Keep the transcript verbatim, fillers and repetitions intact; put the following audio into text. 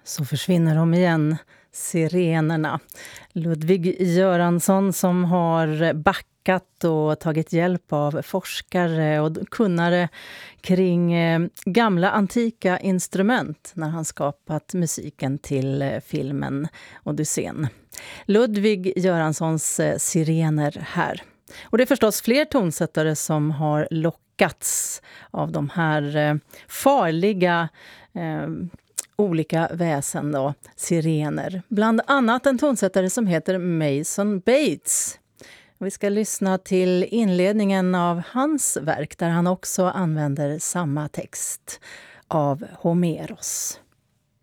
Så försvinner de igen, sirenerna. Ludvig Göransson som har backat och tagit hjälp av forskare och kunnare kring gamla antika instrument när han skapat musiken till filmen Odysseen. Ludvig Göranssons sirener här. Och det är förstås fler tonsättare som har lockats av de här farliga eh, olika väsen då, sirener. Bland annat en tonsättare som heter Mason Bates. Vi ska lyssna till inledningen av hans verk där han också använder samma text av Homeros.